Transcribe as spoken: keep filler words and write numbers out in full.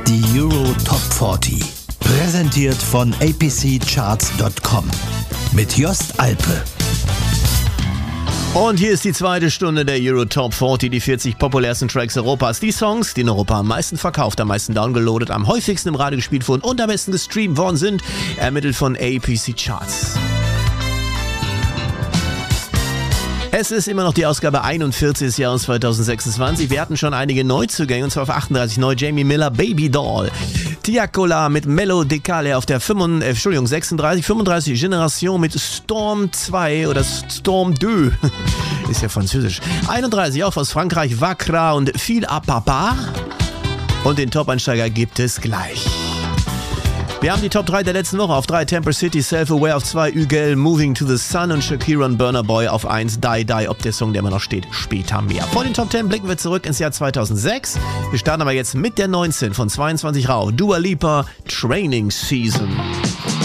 Die Euro Top vierzig. Präsentiert von A P C Charts Punkt com. Mit Jost Alpe. Und hier ist die zweite Stunde der Euro Top vierzig, die vierzig populärsten Tracks Europas. Die Songs, die in Europa am meisten verkauft, am meisten downgeloadet, am häufigsten im Radio gespielt wurden und am besten gestreamt worden sind, ermittelt von A P C Charts. Es ist immer noch die Ausgabe einundvierzig des Jahres zweitausendsechsundzwanzig. Wir hatten schon einige Neuzugänge, und zwar auf achtunddreißig neu Jamie Miller, Baby Doll. Tiakola mit Mello Decale auf der fünfunddreißig, äh, Entschuldigung, sechsunddreißig, fünfunddreißig Generation mit Storm zwei oder Storm deux. Ist ja französisch. einunddreißig auch aus Frankreich, Vakra und Fil à Papa. Und den Top-Einsteiger gibt es gleich. Wir haben die Top drei der letzten Woche. Auf drei Temper City, Self-Aware, auf zwei Ügel, Moving to the Sun und Shakira und Burna Boy auf eins, Die Die, ob der Song, der immer noch steht, später mehr. Vor den Top zehn blicken wir zurück ins Jahr zweitausendsechs. Wir starten aber jetzt mit der neunzehn von zweiundzwanzig rauf. Dua Lipa, Training Season.